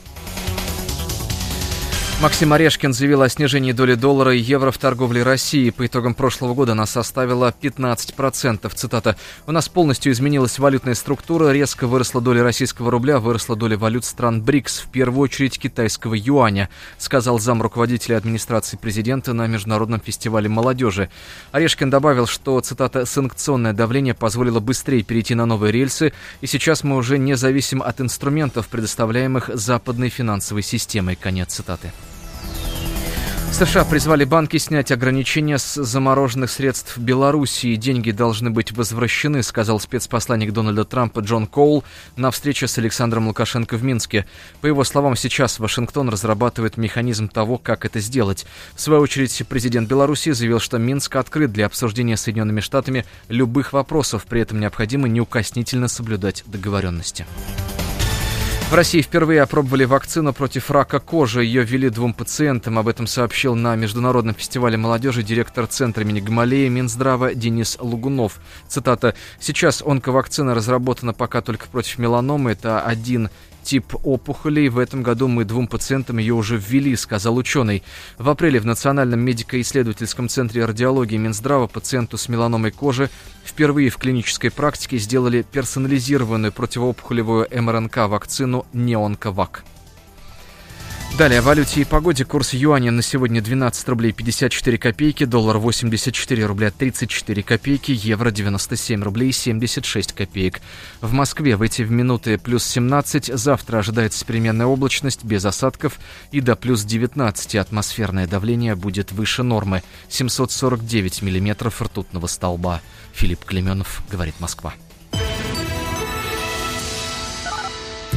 Максим Орешкин заявил о снижении доли доллара и евро в торговле России. По итогам прошлого года она составила 15%. Цитата. «У нас полностью изменилась валютная структура, резко выросла доля российского рубля, выросла доля валют стран БРИКС, в первую очередь китайского юаня», сказал замруководителя администрации президента на Международном фестивале молодежи. Орешкин добавил, что, цитата, «санкционное давление позволило быстрее перейти на новые рельсы, и сейчас мы уже не зависим от инструментов, предоставляемых западной финансовой системой». Конец цитаты. США призвали банки снять ограничения с замороженных средств в Белоруссии. Деньги должны быть возвращены, сказал спецпосланник Дональда Трампа Джон Коул на встрече с Александром Лукашенко в Минске. По его словам, сейчас Вашингтон разрабатывает механизм того, как это сделать. В свою очередь, президент Беларуси заявил, что Минск открыт для обсуждения с Соединенными Штатами любых вопросов, при этом необходимо неукоснительно соблюдать договоренности. В России впервые опробовали вакцину против рака кожи. Ее ввели 2 пациентам. Об этом сообщил на Международном фестивале молодежи директор Центра имени Гамалеи Минздрава Денис Лугунов. Цитата. «Сейчас онковакцина разработана пока только против меланомы. Это один тип опухолей. В этом году мы 2 пациентам ее уже ввели», сказал ученый. В апреле в Национальном медико-исследовательском центре радиологии Минздрава пациенту с меланомой кожи впервые в клинической практике сделали персонализированную противоопухолевую МРНК-вакцину «Неонковак». Далее о валюте и погоде. Курс юаня на сегодня 12 рублей 54 копейки, доллар 84 рубля 34 копейки, евро 97 рублей 76 копеек. В Москве в эти минуты плюс 17, завтра ожидается переменная облачность без осадков и до плюс 19 атмосферное давление будет выше нормы 749 миллиметров ртутного столба. Филипп Клеменов, говорит Москва.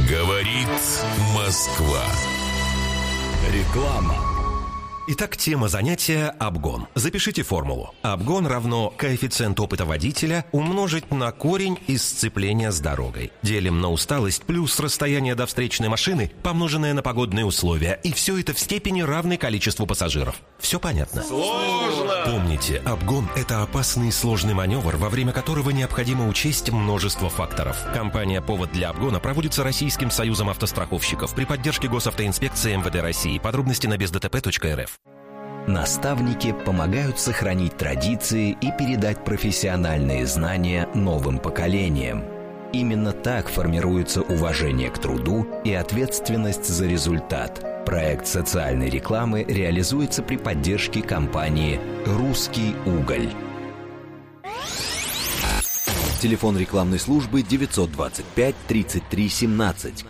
Говорит Москва. Реклама. Итак, тема занятия – обгон. Запишите формулу. Обгон равно коэффициент опыта водителя умножить на корень из сцепления с дорогой. Делим на усталость плюс расстояние до встречной машины, помноженное на погодные условия. И все это в степени равной количеству пассажиров. Все понятно? Сложно! Помните, обгон – это опасный и сложный маневр, во время которого необходимо учесть множество факторов. Компания «Повод для обгона» проводится Российским союзом автостраховщиков при поддержке госавтоинспекции МВД России. Подробности на бездтп.рф. Наставники помогают сохранить традиции и передать профессиональные знания новым поколениям. Именно так формируется уважение к труду и ответственность за результат. Проект социальной рекламы реализуется при поддержке компании «Русский уголь». Телефон рекламной службы 925 33 17.